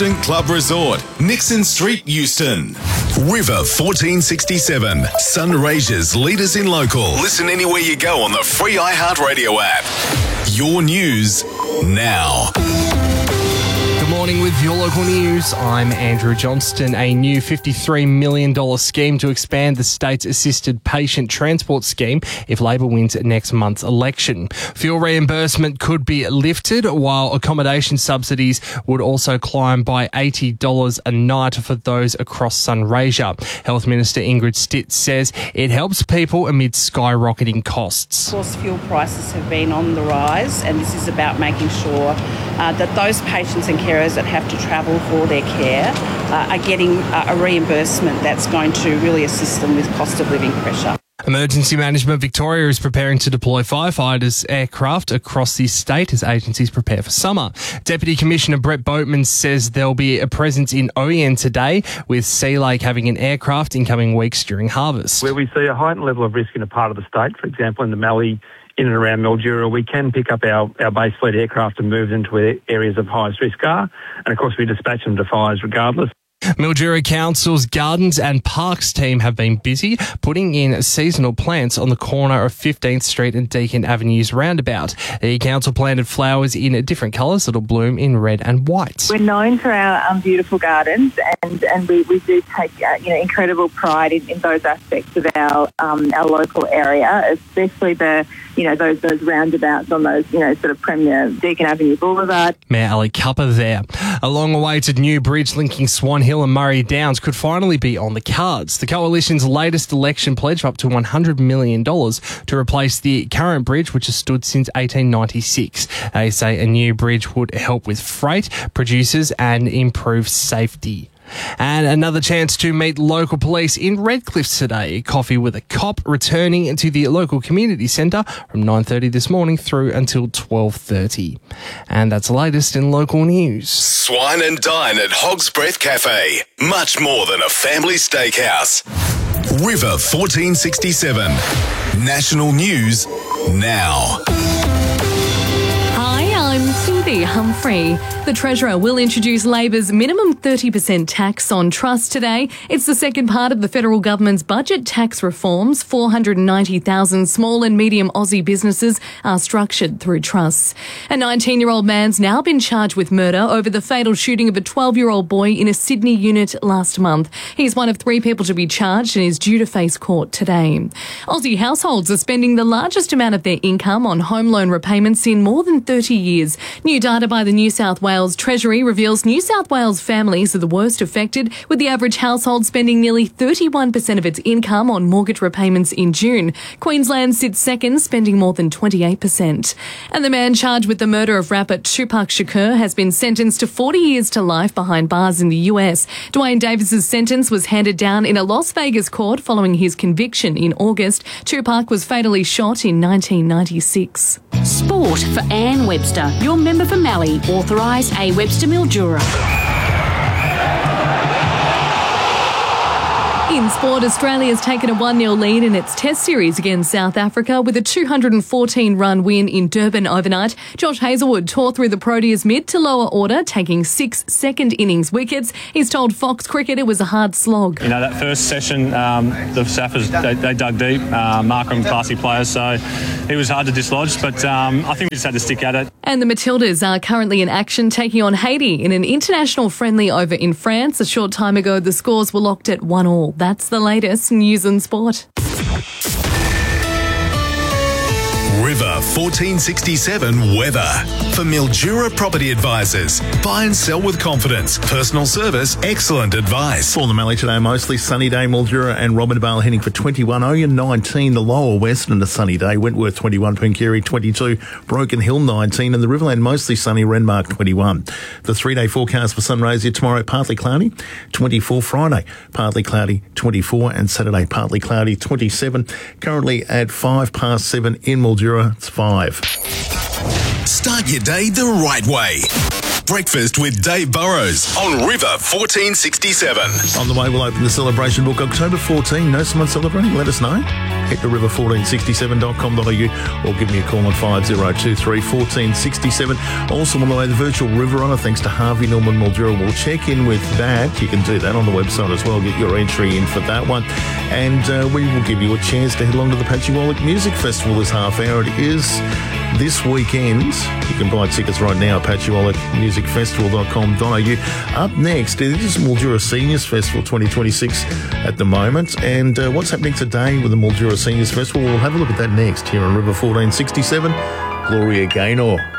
Instant Club Resort, Nixon Street, Euston. River 1467, Sunraysia's leaders in local. Listen anywhere you go on the free iHeartRadio app. Your news now. Good morning with your local news. I'm Andrew Johnston. A new $53 million scheme to expand the state's assisted patient transport scheme if Labor wins next month's election. Fuel reimbursement could be lifted, while accommodation subsidies would also climb by $80 a night for those across Sunraysia. Health Minister Ingrid Stitt says it helps people amid skyrocketing costs. Of course, fuel prices have been on the rise, and this is about making sure that those patients and carers that have to travel for their care are getting a reimbursement that's going to really assist them with cost of living pressure. Emergency Management Victoria is preparing to deploy firefighters aircraft across the state as agencies prepare for summer. Deputy Commissioner Brett Boatman says there'll be a presence in Oyen today, with Sea Lake having an aircraft in coming weeks during harvest. Where we see a heightened level of risk in a part of the state, for example in the Mallee, in and around Mildura, we can pick up our base fleet aircraft and move them to areas of highest risk are, and of course we dispatch them to fires regardless. Mildura Council's Gardens and Parks team have been busy putting in seasonal plants on the corner of 15th Street and Deakin Avenues roundabout. The council planted flowers in different colours that'll bloom in red and white. We're known for our beautiful gardens, and we do take incredible pride in those aspects of our local area, especially those roundabouts on those sort of premier Deakin Avenue Boulevard. Mayor Ali Cupper there. A long-awaited new bridge linking Swan Hill and Murray Downs could finally be on the cards. The Coalition's latest election pledge up to $100 million to replace the current bridge, which has stood since 1896. They say a new bridge would help with freight, producers and improve safety. And another chance to meet local police in Redcliffe today. Coffee with a Cop returning to the local community centre from 9:30 this morning through until 12:30. And that's the latest in local news. Swine and dine at Hog's Breath Cafe. Much more than a family steakhouse. River 1467. National news now. I'm Cindy Humphrey. The Treasurer will introduce Labor's minimum 30% tax on trust today. It's the second part of the federal government's budget tax reforms. 490,000 small and medium Aussie businesses are structured through trusts. A 19-year-old man's now been charged with murder over the fatal shooting of a 12-year-old boy in a Sydney unit last month. He's one of 3 people to be charged and is due to face court today. Aussie households are spending the largest amount of their income on home loan repayments in more than 30 years. New data by the New South Wales Treasury reveals New South Wales families are the worst affected, with the average household spending nearly 31% of its income on mortgage repayments in June. Queensland sits second, spending more than 28%. And the man charged with the murder of rapper Tupac Shakur has been sentenced to 40 years to life behind bars in the US. Dwayne Davis's sentence was handed down in a Las Vegas court following his conviction in August. Tupac was fatally shot in 1996. Sport for Anne Webster, your member for Mallee, authorised A. Webster Mildura. In sport, Australia's taken a 1-0 lead in its Test series against South Africa with a 214-run win in Durban overnight. Josh Hazlewood tore through the Proteas mid to lower order, taking 6 second-innings wickets. He's told Fox Cricket it was a hard slog. That first session, the Saffers, they dug deep. Markham, classy players, so he was hard to dislodge, but I think we just had to stick at it. And the Matildas are currently in action, taking on Haiti in an international friendly over in France. A short time ago, the scores were locked at 1-1. That's the latest news and sport. River 1467 weather. For Mildura Property Advisors. Buy and sell with confidence. Personal service, excellent advice. For the Mallee today, mostly sunny day. Mildura and Robinvale heading for 21. Oyen 19, the lower Western a sunny day. Wentworth 21, Pooncarie 22, Broken Hill 19, and the Riverland mostly sunny. Renmark 21. The 3-day forecast for Sunraysia tomorrow, partly cloudy, 24. Friday, partly cloudy, 24, and Saturday, partly cloudy, 27. Currently at 7:05 in Mildura. It's 5. Start your day the right way. Breakfast with Dave Burrows on River 1467. On the way, we'll open the celebration book October 14. Know someone celebrating? Let us know. head to river1467.com.au or give me a call on 5023 1467. Also on the way, the virtual river runner, thanks to Harvey Norman Mildura. We'll check in with that. You can do that on the website as well. Get your entry in for that one. And we will give you a chance to head along to the Patchy Wallick Music Festival this half hour. It is this weekend. You can buy tickets right now at patchywallickmusicfestival.com.au. Up next, it is Mildura Seniors Festival 2026 at the moment. And what's happening today with the Mildura Seniors Festival? We'll have a look at that next here on River 1467. Gloria Gaynor.